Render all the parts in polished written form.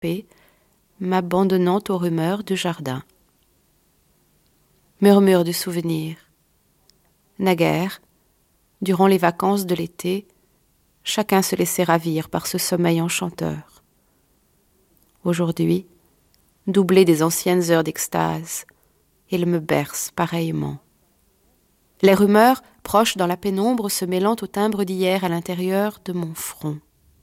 paix, m'abandonnant aux rumeurs du jardin. Murmure du souvenir. Naguère, durant les vacances de l'été, chacun se laissait ravir par ce sommeil enchanteur. Aujourd'hui, doublé des anciennes heures d'extase, il me berce pareillement. Les rumeurs, proches dans la pénombre, se mêlant au timbre d'hier à l'intérieur de mon front.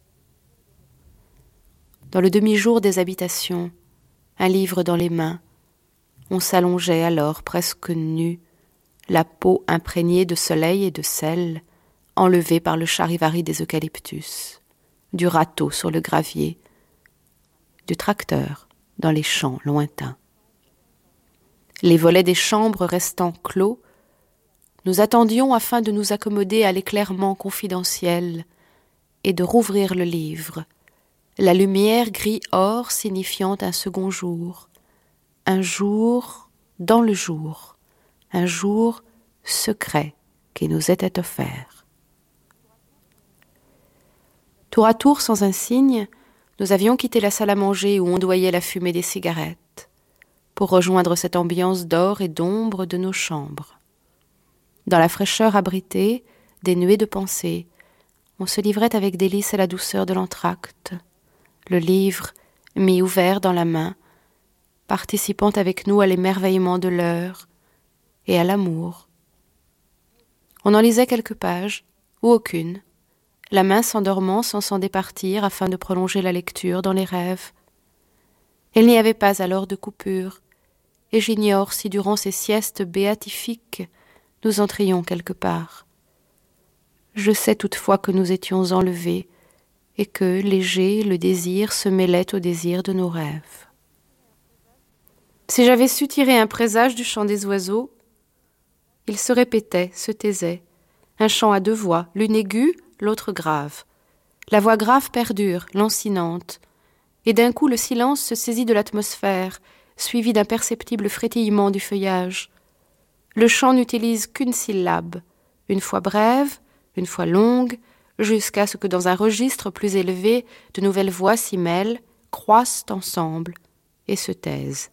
Dans le demi-jour des habitations, un livre dans les mains, on s'allongeait alors presque nu, la peau imprégnée de soleil et de sel, enlevée par le charivari des eucalyptus, du râteau sur le gravier, du tracteur dans les champs lointains. Les volets des chambres restant clos, nous attendions afin de nous accommoder à l'éclairement confidentiel et de rouvrir le livre, la lumière gris-or signifiant un second jour, un jour dans le jour, un jour secret qui nous était offert. Tour à tour, sans un signe, nous avions quitté la salle à manger où ondoyait la fumée des cigarettes, pour rejoindre cette ambiance d'or et d'ombre de nos chambres. Dans la fraîcheur abritée, dénuée de pensée, on se livrait avec délice à la douceur de l'entracte, le livre mis ouvert dans la main, participant avec nous à l'émerveillement de l'heure et à l'amour. On en lisait quelques pages, ou aucune, la main s'endormant sans s'en départir afin de prolonger la lecture dans les rêves. Il n'y avait pas alors de coupure, et j'ignore si durant ces siestes béatifiques, nous entrions quelque part. Je sais toutefois que nous étions enlevés, et que, léger, le désir se mêlait au désir de nos rêves. Si j'avais su tirer un présage du chant des oiseaux, il se répétait, se taisait, un chant à deux voix, l'une aiguë, l'autre grave. La voix grave perdure, lancinante, et d'un coup le silence se saisit de l'atmosphère, suivi d'un perceptible frétillement du feuillage. Le chant n'utilise qu'une syllabe, une fois brève, une fois longue, jusqu'à ce que dans un registre plus élevé, de nouvelles voix s'y mêlent, croissent ensemble et se taisent.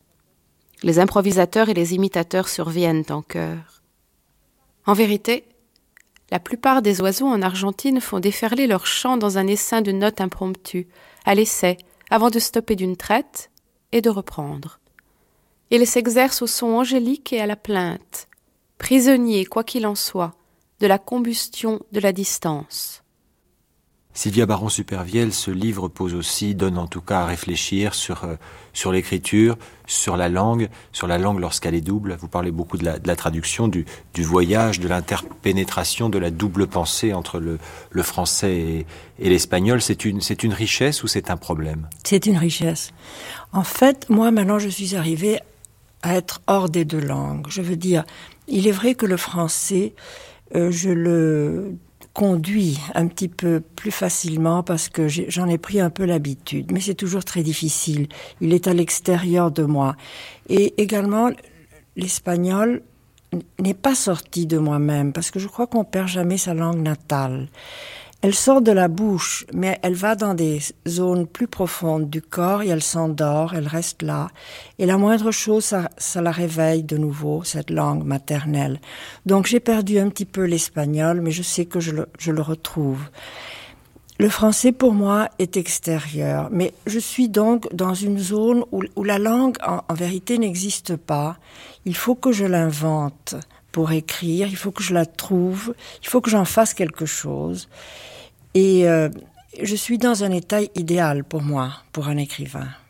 Les improvisateurs et les imitateurs surviennent en chœur. En vérité, la plupart des oiseaux en Argentine font déferler leur chant dans un essaim de notes impromptues, à l'essai, avant de stopper d'une traite et de reprendre. Ils s'exercent au son angélique et à la plainte, prisonniers, quoi qu'il en soit, de la combustion de la distance. Sylvia Baron-Supervielle, ce livre donne en tout cas à réfléchir sur l'écriture, sur la langue lorsqu'elle est double. Vous parlez beaucoup de la traduction, du voyage, de l'interpénétration, de la double pensée entre le français et l'espagnol. C'est une richesse ou c'est un problème ? C'est une richesse. En fait, moi maintenant je suis arrivée à être hors des deux langues. Je veux dire, il est vrai que le français, je le conduis un petit peu plus facilement parce que j'en ai pris un peu l'habitude. Mais c'est toujours très difficile. Il est à l'extérieur de moi. Et également, l'espagnol n'est pas sorti de moi-même parce que je crois qu'on perd jamais sa langue natale. Elle sort de la bouche, mais elle va dans des zones plus profondes du corps et elle s'endort, elle reste là. Et la moindre chose, ça la réveille de nouveau, cette langue maternelle. Donc j'ai perdu un petit peu l'espagnol, mais je sais que je le retrouve. Le français, pour moi, est extérieur. Mais je suis donc dans une zone où la langue, en vérité, n'existe pas. Il faut que je l'invente pour écrire, il faut que je la trouve, il faut que j'en fasse quelque chose. Et je suis dans un état idéal pour moi, pour un écrivain.